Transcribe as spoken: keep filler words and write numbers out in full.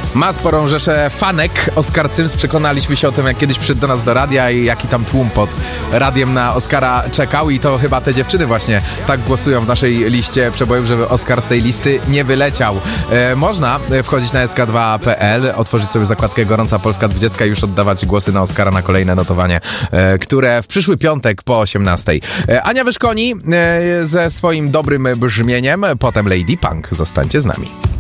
Ma sporą rzeszę fanek. Oskar Cyms, przekonaliśmy się o tym, jak kiedyś przyszedł do nas do radia i jaki tam tłum pod radiem na Oskara czekał i to chyba te dziewczyny właśnie tak głosują w naszej liście przebojów, żeby Oskar z tej listy nie wyleciał. E, można wchodzić na S K dwa kropka P L, otworzyć sobie zakładkę Gorąca Polska dwadzieścia i już oddawać głosy na Oskara na kolejne notowanie, e, które w przyszły piątek po osiemnastej. E, Ania Wyszkoni e, ze swoim dobrym brzmieniem, potem Lady Punk. Zostańcie z nami.